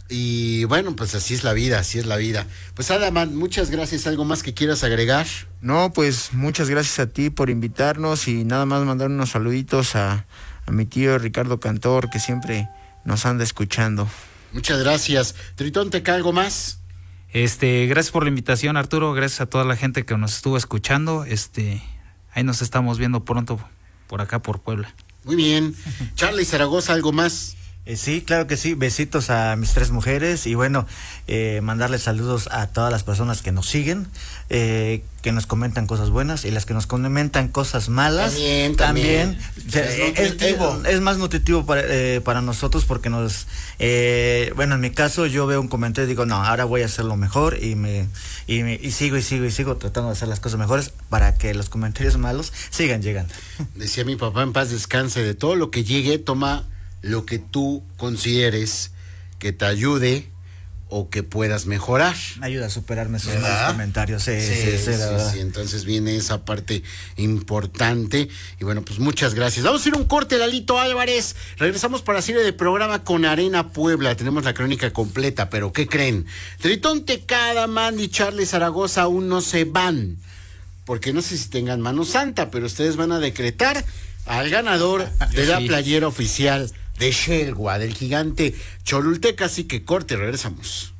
Y bueno, pues así es la vida, así es la vida. Pues Adaman, muchas gracias. ¿Algo más que quieras agregar? No, pues muchas gracias a ti por invitarnos y nada más mandar unos saluditos a mi tío Ricardo Cantor, que siempre nos anda escuchando. Muchas gracias. Tritón, ¿te cae algo más? Gracias por la invitación, Arturo. Gracias a toda la gente que nos estuvo escuchando. Ahí nos estamos viendo pronto por acá, por Puebla. Muy bien. Charlie Zaragoza, ¿algo más? Sí, claro que sí. Besitos a mis 3 mujeres y bueno, mandarles saludos a todas las personas que nos siguen, que nos comentan cosas buenas y las que nos comentan cosas malas. También. Es más nutritivo para nosotros porque bueno, en mi caso yo veo un comentario y digo, no, ahora voy a hacerlo mejor y sigo tratando de hacer las cosas mejores para que los comentarios malos sigan llegando. Decía mi papá, en paz descanse, de todo lo que llegue, toma lo que tú consideres que te ayude o que puedas mejorar. Me ayuda a superarme esos malos comentarios. Sí, entonces viene esa parte importante. Y bueno, pues muchas gracias. Vamos a ir a un corte, Lalito Álvarez. Regresamos para serie de programa con Arena Puebla. Tenemos la crónica completa, pero ¿qué creen? Tritón Tecada, Mandy y Charlie Zaragoza aún no se van, porque no sé si tengan mano santa, pero ustedes van a decretar al ganador de la playera oficial de Xelwa, del gigante Cholulteca. Así que corte, regresamos.